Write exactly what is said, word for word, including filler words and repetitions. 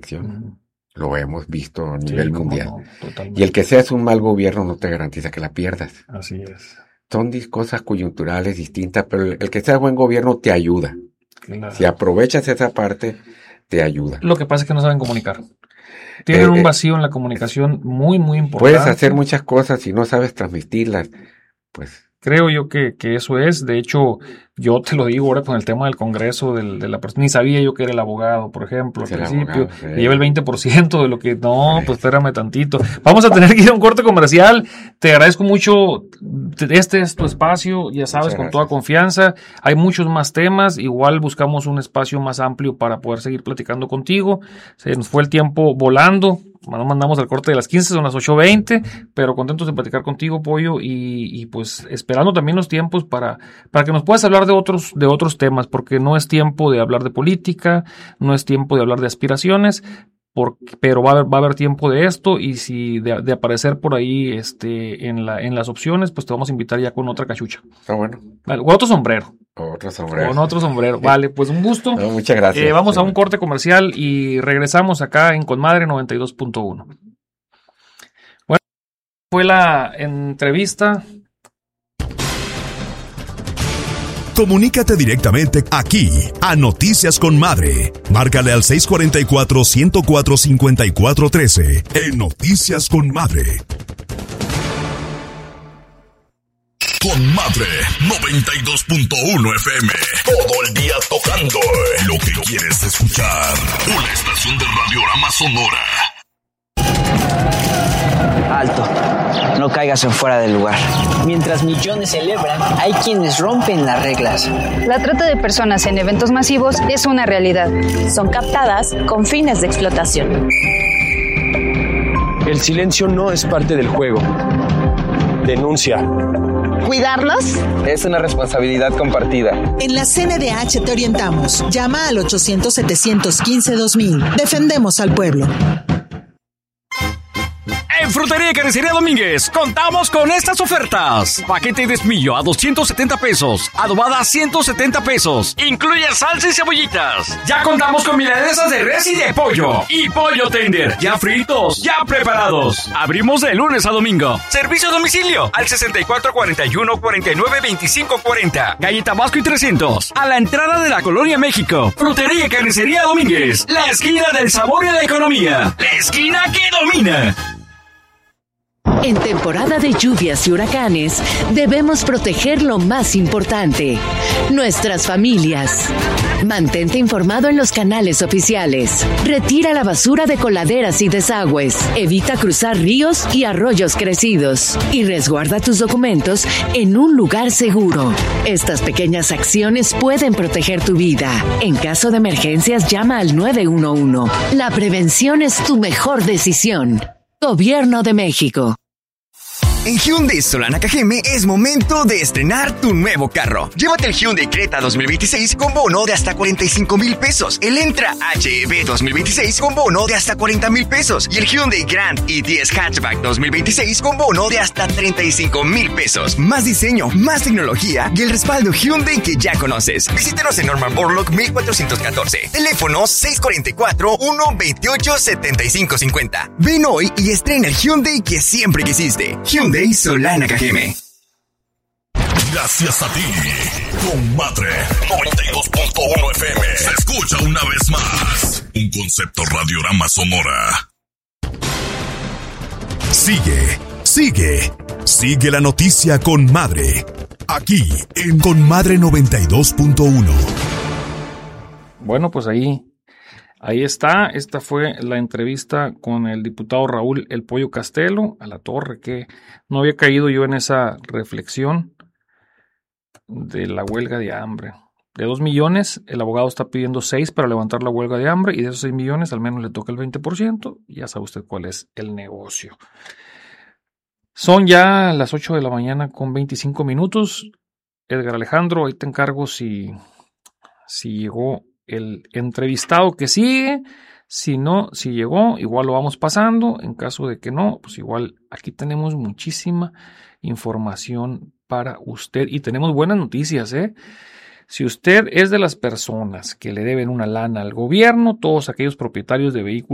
elección. Uh-huh. Lo hemos visto a nivel sí, mundial. No, y el que seas un mal gobierno no te garantiza que la pierdas. Así es. Son cosas coyunturales distintas, pero el, el que sea buen gobierno te ayuda. Claro. Si aprovechas esa parte, te ayuda. Lo que pasa es que no saben comunicar. Tienen eh, un vacío en la comunicación muy, muy importante. Puedes hacer muchas cosas si no sabes transmitirlas, pues... Creo yo que, que eso es. De hecho, yo te lo digo ahora con el tema del Congreso, del, de la persona. Ni sabía yo que era el abogado, por ejemplo, al principio. Abogado, sí. Lleva el veinte por ciento de lo que... No, pues espérame tantito. Vamos a tener que ir a un corte comercial. Te agradezco mucho. Este es tu espacio, ya sabes, Muchas con gracias. Toda confianza. Hay muchos más temas. Igual buscamos un espacio más amplio para poder seguir platicando contigo. Se nos fue el tiempo volando. Nos mandamos al corte de las quince, son las ocho veinte, pero contentos de platicar contigo, Pollo, y, y pues esperando también los tiempos para, para que nos puedas hablar de otros, de otros temas, porque no es tiempo de hablar de política, no es tiempo de hablar de aspiraciones, porque, pero va a haber, va a haber tiempo de esto, y si de, de aparecer por ahí este, en, la, en las opciones, pues te vamos a invitar ya con otra cachucha. Está bueno. Vale, con otro sombrero. Otro sombrero. Con otro sombrero. Vale, pues un gusto. No, muchas gracias. Eh, vamos sí. a un corte comercial y regresamos acá en Conmadre noventa y dos punto uno. Bueno, fue la entrevista. Comunícate directamente aquí a Noticias con Madre. Márcale al seis cuatro cuatro, uno cero cuatro, cinco cuatro uno tres en Noticias con Madre. Con Madre noventa y dos punto uno F M. Todo el día tocando lo que quieres escuchar. Una estación de Radiorama Sonora. Alto, no caigas en fuera del lugar. Mientras millones celebran, hay quienes rompen las reglas. La trata de personas en eventos masivos es una realidad. Son captadas con fines de explotación. El silencio no es parte del juego. Denuncia. ¿Cuidarlos? Es una responsabilidad compartida. En la C N D H te orientamos. Llama al ochocientos, setecientos quince, dos mil. Defendemos al pueblo. En Frutería y Carnicería Domínguez contamos con estas ofertas. Paquete de espillo a doscientos setenta pesos, adobada a ciento setenta pesos. Incluye salsa y cebollitas. Ya contamos con milanesas de res y de pollo. Y pollo tender, ya fritos, ya preparados. Abrimos de lunes a domingo. Servicio a domicilio al sesenta y cuatro, cuarenta y uno, cuarenta y nueve, veinticinco, cuarenta. Calle Tabasco y trescientos. A la entrada de la Colonia México. Frutería y Carnicería Domínguez. La esquina del sabor y la economía. La esquina que domina. En temporada de lluvias y huracanes, debemos proteger lo más importante, nuestras familias. Mantente informado en los canales oficiales. Retira la basura de coladeras y desagües. Evita cruzar ríos y arroyos crecidos. Y resguarda tus documentos en un lugar seguro. Estas pequeñas acciones pueden proteger tu vida. En caso de emergencias, llama al nueve uno uno. La prevención es tu mejor decisión. Gobierno de México. En Hyundai Solana Cajeme es momento de estrenar tu nuevo carro. Llévate el Hyundai Creta dos mil veintiséis con bono de hasta cuarenta y cinco mil pesos. El Entra H E V dos mil veintiséis con bono de hasta cuarenta mil pesos. Y el Hyundai Grand i diez Hatchback dos mil veintiséis con bono de hasta treinta y cinco mil pesos. Más diseño, más tecnología y el respaldo Hyundai que ya conoces. Visítanos en Norman Borlaug mil cuatrocientos catorce. Teléfono seis cuatro cuatro, uno dos ocho, siete cinco cinco cero. Ven hoy y estrena el Hyundai que siempre quisiste. Hyundai Solana Cajeme. Gracias a ti, Conmadre noventa y dos punto uno F M. Se escucha una vez más. Un concepto Radiorama Sonora. Sigue, sigue, sigue la noticia con Madre. Aquí en Conmadre noventa y dos punto uno. Bueno, pues ahí... Ahí está, esta fue la entrevista con el diputado Raúl El Pollo Castelo, a la torre, que no había caído yo en esa reflexión de la huelga de hambre. De dos millones, el abogado está pidiendo seis para levantar la huelga de hambre, y de esos seis millones al menos le toca el veinte por ciento, y ya sabe usted cuál es el negocio. Son ya las ocho de la mañana con veinticinco minutos. Edgar Alejandro, ahí te encargo si, si llegó el entrevistado que sigue. Si no, si llegó, igual lo vamos pasando. En caso de que no, pues igual aquí tenemos muchísima información para usted y tenemos buenas noticias, ¿eh? Si usted es de las personas que le deben una lana al gobierno, todos aquellos propietarios de vehículos